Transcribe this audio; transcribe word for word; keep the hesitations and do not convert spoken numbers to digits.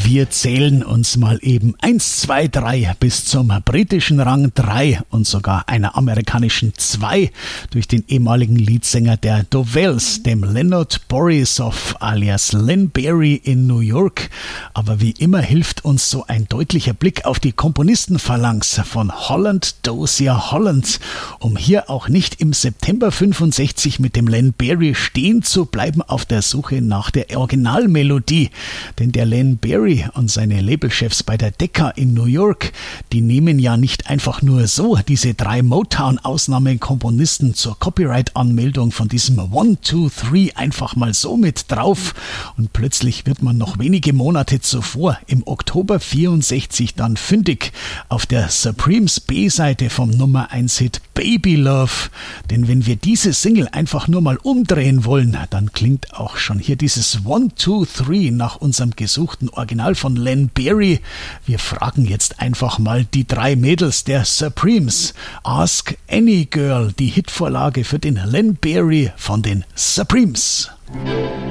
Wir zählen uns mal eben eins, zwei, drei bis zum britischen Rang drei und sogar einer amerikanischen zwei durch den ehemaligen Leadsänger der Dovells, dem Leonard Borisov alias Len Barry in New York. Aber wie immer hilft uns so ein deutlicher Blick auf die Komponistenphalanx von Holland Dozier Holland, um hier auch nicht im September fünfundsechzig mit dem Len Barry stehen zu bleiben auf der Suche nach der Originalmelodie. Denn der Len Barry und seine Labelchefs bei der Decca in New York, die nehmen ja nicht einfach nur so diese drei Motown-Ausnahmekomponisten zur Copyright-Anmeldung von diesem One, Two, Three einfach mal so mit drauf. Und plötzlich wird man noch wenige Monate zuvor, im Oktober vierundsechzig, dann fündig auf der Supremes B-Seite vom Nummer eins Hit Baby Love. Denn wenn wir diese Single einfach nur mal umdrehen wollen, dann klingt auch schon hier dieses One, Two, Three nach unserem gesuchten Original von Len Barry. Wir fragen jetzt einfach mal die drei Mädels der Supremes. Ask Any Girl, die Hitvorlage für den Len Barry von den Supremes.